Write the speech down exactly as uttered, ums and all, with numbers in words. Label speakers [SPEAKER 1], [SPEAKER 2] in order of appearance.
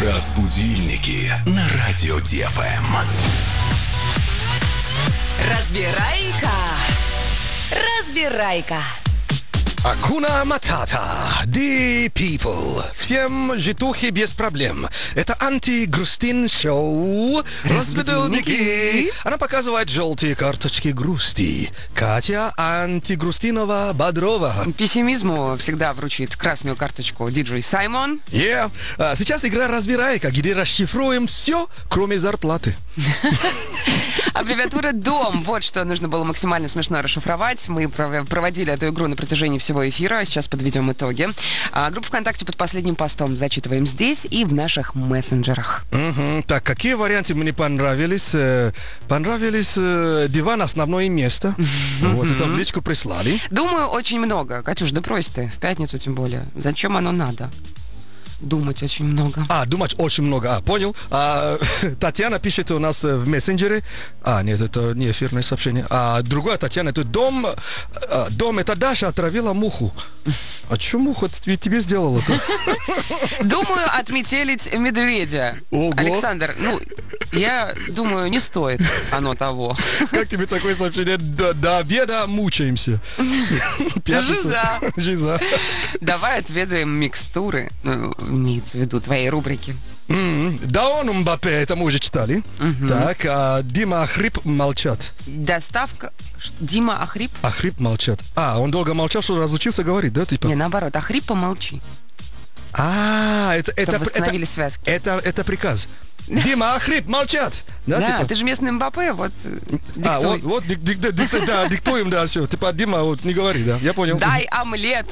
[SPEAKER 1] Разбудильники на радио ДФМ.
[SPEAKER 2] Разбирайка. Разбирайка.
[SPEAKER 3] Акуна Матата, the people. Всем житухи без проблем. Это анти-грустин шоу Разбудильники. Она показывает желтые карточки грусти. Катя антигрустинова-бодрова.
[SPEAKER 4] Пессимизму всегда вручит красную карточку диджей Саймон.
[SPEAKER 3] Yeah. А сейчас игра «Разбирайка», где расшифруем все, кроме зарплаты.
[SPEAKER 4] Аббревиатура «Дом». Вот что нужно было максимально смешно расшифровать. Мы проводили эту игру на протяжении всего эфира. Сейчас подведем итоги. А, группу ВКонтакте под последним постом зачитываем здесь и в наших мессенджерах.
[SPEAKER 3] Угу. Так, какие варианты мне понравились? Понравились э, диван, основное место. Вот это в личку прислали.
[SPEAKER 4] Думаю, очень много. Катюш, да брось ты. В пятницу тем более. Зачем оно надо? Думать очень много.
[SPEAKER 3] А, думать очень много. А, понял. А, Татьяна пишет у нас в мессенджере. А, нет, это не эфирное сообщение. А другая Татьяна, это дом. А, дом, это Даша отравила муху. А что муха тебе сделала-то?
[SPEAKER 4] Думаю, отметелить медведя.
[SPEAKER 3] Ого.
[SPEAKER 4] Александр, ну, я думаю, не стоит оно того.
[SPEAKER 3] Как тебе такое сообщение? До, до обеда мучаемся.
[SPEAKER 4] Жиза.
[SPEAKER 3] Жиза.
[SPEAKER 4] Давай отведаем микстуры. Ну, имеется в виду твои рубрики.
[SPEAKER 3] Mm-hmm. Да он Мбаппе, это мы уже читали. Mm-hmm. Так, а Дима Охрип молчат.
[SPEAKER 4] Доставка... Дима Охрип?
[SPEAKER 3] Охрип молчат. А, он долго молчал, что разучился говорить, да? Типа?
[SPEAKER 4] Не, наоборот, Охрип помолчи.
[SPEAKER 3] А, это...
[SPEAKER 4] Чтобы
[SPEAKER 3] это
[SPEAKER 4] восстановили
[SPEAKER 3] это,
[SPEAKER 4] связки.
[SPEAKER 3] Это, это приказ. Дима Охрип молчат. Да,
[SPEAKER 4] да
[SPEAKER 3] типа?
[SPEAKER 4] Ты же местный Мбаппе, вот диктуй.
[SPEAKER 3] А, вот, вот дик, дик, дик, дик, да, диктуем, да, все. Типа, Дима, вот не говори, да, я понял.
[SPEAKER 4] Дай омлет.